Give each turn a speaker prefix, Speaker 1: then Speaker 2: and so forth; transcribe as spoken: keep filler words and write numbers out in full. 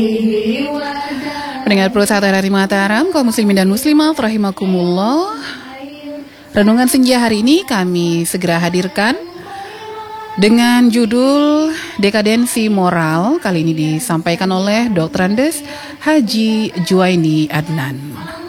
Speaker 1: Pendengar Pro satu R R I Mataram, kaum muslimin dan muslimat rahimakumullah. Renungan senja hari ini kami segera hadirkan dengan judul Dekadensi Moral. Kali ini disampaikan oleh Doktor Andes Haji Juwaini Adnan.